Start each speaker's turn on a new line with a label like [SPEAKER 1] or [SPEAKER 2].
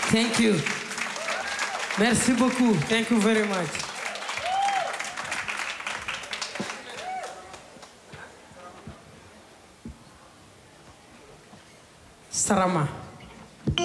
[SPEAKER 1] Thank you. Merci beaucoup. Thank you very much. Sarama.